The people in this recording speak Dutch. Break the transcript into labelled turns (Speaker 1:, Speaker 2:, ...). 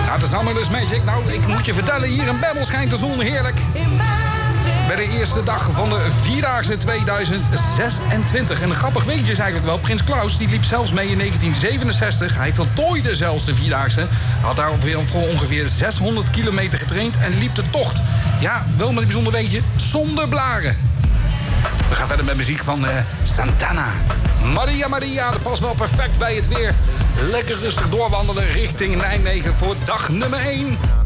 Speaker 1: Nou, de Summer is Magic. Nou, ik moet je vertellen, hier in Bemmel schijnt de zon heerlijk. Bij de eerste dag van de Vierdaagse 2026. En een grappig weetje is eigenlijk wel. Prins Klaus die liep zelfs mee in 1967. Hij voltooide zelfs de Vierdaagse. Had daar voor ongeveer 600 kilometer getraind en liep de tocht. Ja, wel met een bijzonder weetje. Zonder blaren. We gaan verder met muziek van Santana. Maria Maria, dat past wel perfect bij het weer. Lekker rustig doorwandelen richting Nijmegen voor dag nummer 1.